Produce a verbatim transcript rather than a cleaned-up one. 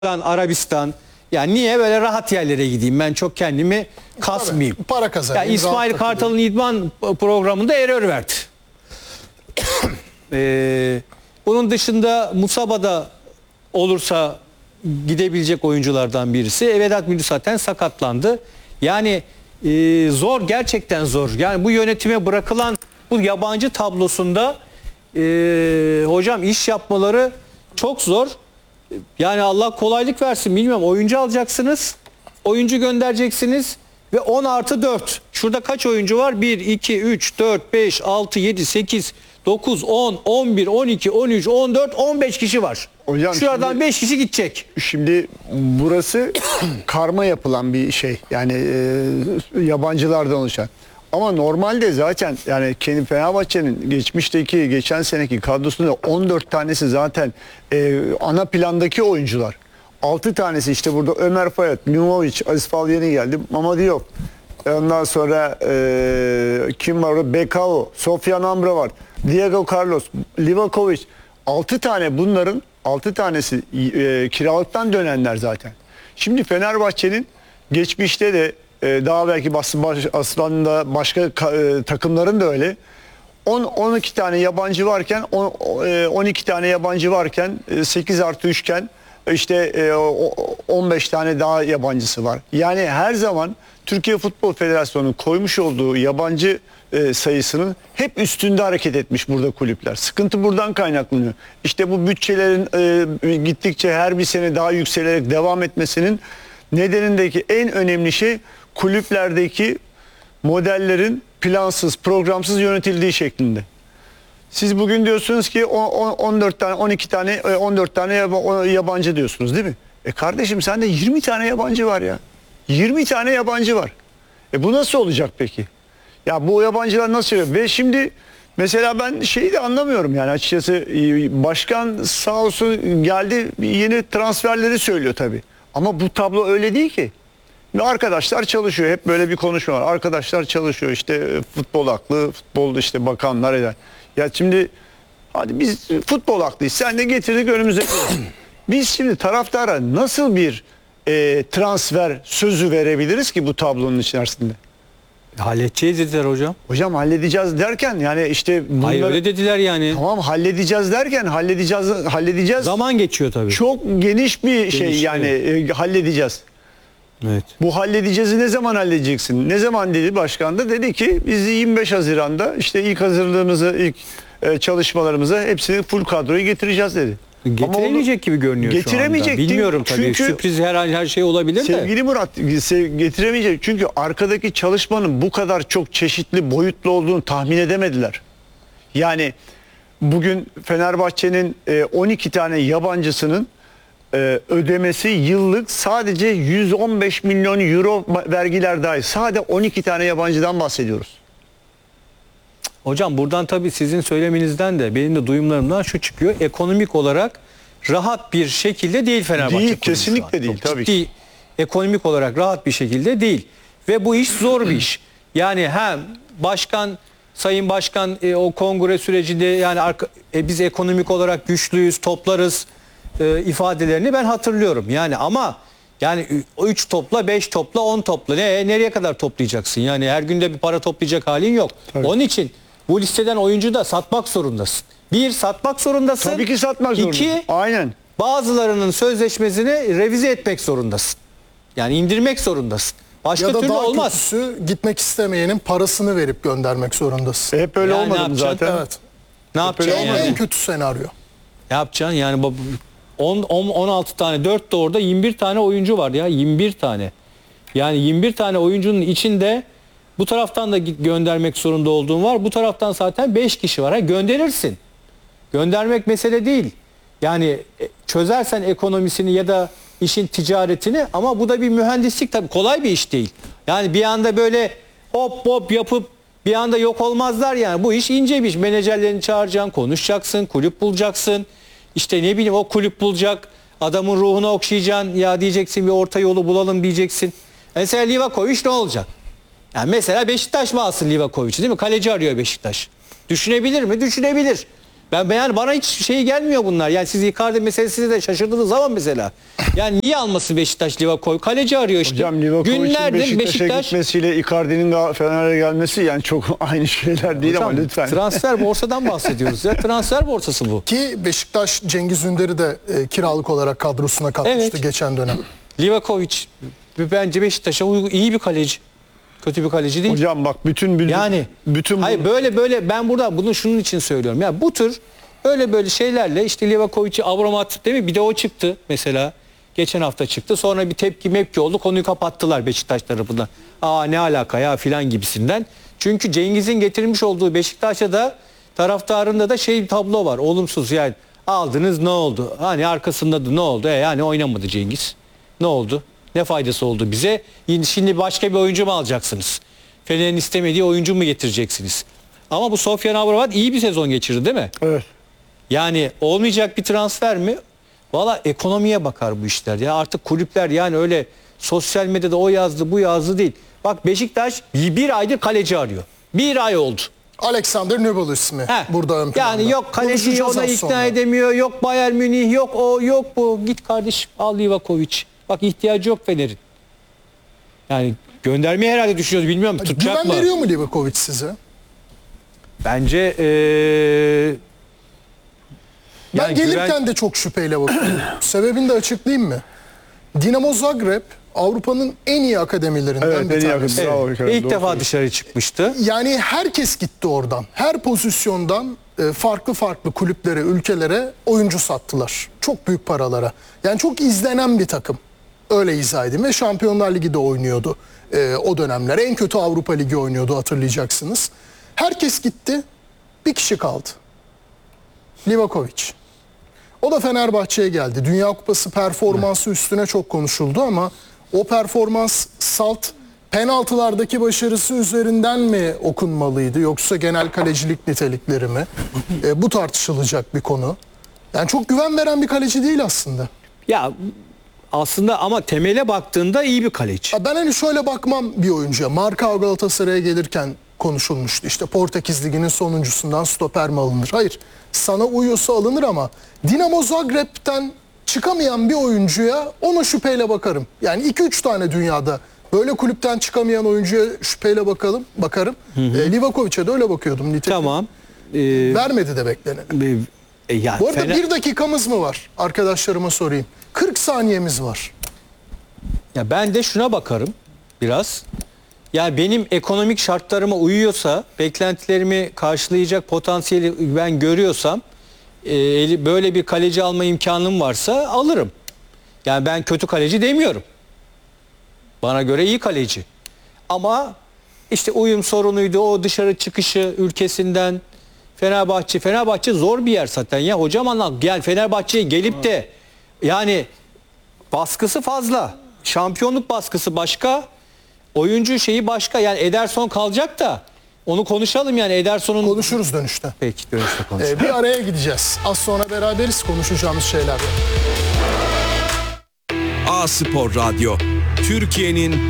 Arabistan. Yani niye böyle rahat yerlere gideyim? Ben çok kendimi kasmayayım. Tabii, para kazanayım. Yani İsmail Kartal'ın idman programında error verdi. ee, bunun dışında Musaba'da olursa gidebilecek oyunculardan birisi. Vedat Milli zaten sakatlandı. Yani e, zor, gerçekten zor. Yani bu yönetime bırakılan bu yabancı tablosunda e, hocam iş yapmaları çok zor. Yani Allah kolaylık versin, bilmiyorum. Oyuncu alacaksınız, oyuncu göndereceksiniz ve on artı dört. Şurada kaç oyuncu var? bir, iki, üç, dört, beş, altı, yedi, sekiz, dokuz, on, on bir, on iki, on üç, on dört, on beş kişi var. Hocam şuradan şimdi, beş kişi gidecek. Şimdi burası karma yapılan bir şey. Yani e, yabancılardan oluşan. Ama normalde zaten yani kendi Fenerbahçe'nin geçmişteki, geçen seneki kadrosunda on dört tanesi zaten e, ana plandaki oyuncular. altı tanesi işte burada Ömer Fayat, Mimovic, Aziz Fal yeni geldi. Mama Diop. Ondan sonra e, kim var? Bekao, Sofyan Amra var. Diego Carlos, Livakovic. altı tane bunların altı tanesi e, kiralıktan dönenler zaten. Şimdi Fenerbahçe'nin geçmişte de e, daha belki baş, aslında başka e, takımların da öyle on on iki tane yabancı varken on, e, on iki tane yabancı varken e, sekiz artı üçken işte e, on beş tane daha yabancısı var. Yani her zaman Türkiye Futbol Federasyonu koymuş olduğu yabancı e, sayısının hep üstünde hareket etmiş burada kulüpler. Sıkıntı buradan kaynaklanıyor. İşte bu bütçelerin e, gittikçe her bir sene daha yükselerek devam etmesinin nedenindeki en önemli şey kulüplerdeki modellerin plansız, programsız yönetildiği şeklinde. Siz bugün diyorsunuz ki on dört tane, on iki tane, on dört tane yabancı diyorsunuz değil mi? E kardeşim sende yirmi tane yabancı var ya. yirmi tane yabancı var. E bu nasıl olacak peki? Ya bu yabancılar nasıl oluyor? Ve şimdi mesela ben şeyi de anlamıyorum yani açıkçası, başkan sağ olsun geldi yeni transferleri söylüyor tabii. Ama bu tablo öyle değil ki. Arkadaşlar çalışıyor. Hep böyle bir konuşma var. Arkadaşlar çalışıyor. İşte futbol aklı, futbol işte bakanlar eder. Ya şimdi hadi biz futbol aklıyız. Sen de getirdik önümüze. Biz şimdi taraftara nasıl bir e, transfer sözü verebiliriz ki bu tablonun içerisinde? Halledeceğiz dediler hocam. Hocam halledeceğiz derken yani işte bunları, hayır öyle dediler yani. Tamam halledeceğiz derken halledeceğiz halledeceğiz. Zaman geçiyor tabii. Çok geniş bir geniş, şey yani evet. e, halledeceğiz. Evet. Bu halledeceğizi ne zaman halledeceksin? Ne zaman dedi başkan da? Dedi ki biz yirmi beş Haziran'da işte ilk hazırlığımızı, ilk e, çalışmalarımızı hepsini full kadroyu getireceğiz dedi. Getiremeyecek gibi görünüyor getiremeyecek şu anda. Bilmiyorum tabii. Çünkü, Sürpriz her her şey olabilir sevgili de. Sevgili Murat getiremeyecek. Çünkü arkadaki çalışmanın bu kadar çok çeşitli, boyutlu olduğunu tahmin edemediler. Yani bugün Fenerbahçe'nin on iki tane yabancısının ödemesi yıllık sadece yüz on beş milyon euro vergiler dahil. Sadece on iki tane yabancıdan bahsediyoruz. Hocam buradan tabii sizin söylemenizden de benim de duyumlarımdan şu çıkıyor. Ekonomik olarak rahat bir şekilde değil Fenerbahçe. Değil, kesinlikle değil. Tabii ciddi, ekonomik olarak rahat bir şekilde değil. Ve bu iş zor bir iş. Yani hem başkan, sayın başkan e, o kongre sürecinde yani arka, e, biz ekonomik olarak güçlüyüz, toplarız e, ifadelerini ben hatırlıyorum. Yani ama yani üç topla, beş topla, on topla. Ne, nereye kadar toplayacaksın? Yani her günde bir para toplayacak halin yok. Tabii. Onun için bu listeden oyuncu da satmak zorundasın. Bir, satmak zorundasın. Tabii ki satmak zorundasın. İki, aynen. Bazılarının sözleşmesini revize etmek zorundasın. Yani indirmek zorundasın. Başka ya da türlü daha olmaz. kötüsü gitmek istemeyenin parasını verip göndermek zorundasın. Hep öyle yani olmadı mı zaten? Evet. Ne yapacaksın yani? En kötü senaryo. Ne yapacaksın yani on, on, on altı tane, dört de orada yirmi bir tane oyuncu var ya, yirmi bir tane. Yani yirmi bir tane oyuncunun içinde bu taraftan da göndermek zorunda olduğun var. Bu taraftan zaten beş kişi var. Ha, gönderirsin. Göndermek mesele değil. Yani çözersen ekonomisini ya da işin ticaretini, ama bu da bir mühendislik tabii, kolay bir iş değil. Yani bir anda böyle hop hop yapıp bir anda yok olmazlar yani. Bu iş ince bir iş. Menajerlerini çağıracaksın, konuşacaksın, kulüp bulacaksın. İşte ne bileyim o kulüp bulacak, adamın ruhuna okşayacaksın, ya diyeceksin bir orta yolu bulalım diyeceksin. Mesela Livakovic ne olacak? Yani mesela Beşiktaş mı alsın Livakovic'i, değil mi? Kaleci arıyor Beşiktaş. Düşünebilir mi? Düşünebilir. Ben, ben yani bana hiç şey gelmiyor bunlar. Yani siz Icardi meselesini de şaşırdığınız zaman mesela. Yani niye almasın Beşiktaş Livakovic? Kaleci arıyor işte. Hocam Livakovic'in Günlerdir Beşiktaş'a Beşiktaş gitmesiyle Icardi'nin de Fener'e gelmesi yani çok aynı şeyler değil Hocam, ama lütfen. transfer borsadan bahsediyoruz ya. Transfer borsası bu. Ki Beşiktaş Cengiz Ünder'i de e, kiralık olarak kadrosuna katmıştı Evet. geçen dönem. Livakovic bence Beşiktaş'a uygun, iyi bir kaleci. Kötü bir kaleci değil. Hocam bak bütün bütün Yani bütün bu- hayır böyle böyle ben burada bunu şunun için söylüyorum. Ya bu tür böyle böyle şeylerle işte Livakovic'i Avramat değil mi? Bir de o çıktı mesela. Geçen hafta çıktı. Sonra bir tepki mepki oldu. Konuyu kapattılar Beşiktaş tarafından. Aa ne alaka ya filan gibisinden. Çünkü Cengiz'in getirmiş olduğu Beşiktaş'a da taraftarında da şey bir tablo var. Olumsuz yani. Aldınız ne oldu? Hani arkasında da ne oldu? E yani oynamadı Cengiz. Ne oldu? Ne faydası oldu bize? Şimdi başka bir oyuncu mu alacaksınız? Fener'in istemediği oyuncu mu getireceksiniz? Ama bu Sofyan Amrabat iyi bir sezon geçirdi değil mi? Evet. Yani olmayacak bir transfer mi? Valla ekonomiye bakar bu işler ya. Artık kulüpler yani öyle sosyal medyada o yazdı bu yazdı değil. Bak Beşiktaş bir, bir aydır kaleci arıyor. Bir ay oldu. Alexander Nübel ismi He. burada ön planda. Yani yok kaleciyi Konuşacağız ona az ikna sonra. edemiyor. Yok Bayern Münih, yok o, yok bu. Git kardeşim al Livakovic. Bak ihtiyacı yok Fener'in. Yani göndermeyi herhalde düşünüyoruz. Bilmiyorum tutacak Güven mı? veriyor mu Livakovic size? Bence ee, Ben yani gelirken güven- de çok şüpheyle bakıyorum. Sebebini de açıklayayım mı? Dinamo Zagreb Avrupa'nın en iyi akademilerinden Evet, bir en iyi tanesi. akademi. Bravo, Evet, Icardi, ilk doğru defa söylüyorsun. dışarı çıkmıştı. Yani herkes gitti oradan. Her pozisyondan e, farklı farklı kulüplere, ülkelere oyuncu sattılar. Çok büyük paralara. Yani çok izlenen bir takım. Öyle izah edeyim. Ve Şampiyonlar Ligi'de oynuyordu e, o dönemler. En kötü Avrupa Ligi oynuyordu hatırlayacaksınız. Herkes gitti. Bir kişi kaldı. Livakovic. O da Fenerbahçe'ye geldi. Dünya Kupası performansı üstüne çok konuşuldu ama o performans salt penaltılardaki başarısı üzerinden mi okunmalıydı yoksa genel kalecilik nitelikleri mi? E, bu tartışılacak bir konu. Yani çok güven veren bir kaleci değil aslında. Ya aslında ama temele baktığında iyi bir kaleci. Ha, ben hani şöyle bakmam bir oyuncuya. Marka Galatasaray'a gelirken konuşulmuştu. İşte Portekiz Ligi'nin sonuncusundan stoper mi alınır? Hayır. Sana uyuyorsa alınır ama Dinamo Zagreb'ten çıkamayan bir oyuncuya ona şüpheyle bakarım. Yani iki üç tane dünyada böyle kulüpten çıkamayan oyuncuya şüpheyle bakalım, bakarım. E, Livakovic'e de öyle bakıyordum. Nitekim Tamam. Ee, vermedi de bekleneni. e, ya Bu arada Fener- bir dakikamız mı var? Arkadaşlarıma sorayım. kırk saniyemiz var. Ya ben de şuna bakarım biraz. Yani benim ekonomik şartlarıma uyuyorsa, beklentilerimi karşılayacak potansiyeli ben görüyorsam, e, eli- böyle bir kaleci alma imkanım varsa alırım. Yani ben kötü kaleci demiyorum. Bana göre iyi kaleci. Ama işte uyum sorunuydu, o dışarı çıkışı ülkesinden. Fenerbahçe, Fenerbahçe zor bir yer zaten ya hocam anlat. Yani Fenerbahçe'ye gelip de yani baskısı fazla. Şampiyonluk baskısı başka. Oyuncu şeyi başka. Yani Ederson kalacak da onu konuşalım yani Ederson'un... Konuşuruz dönüşte. Peki dönüşte konuşalım. Ee, bir araya gideceğiz. Az sonra beraberiz konuşacağımız şeyler var. A Spor Radyo, Türkiye'nin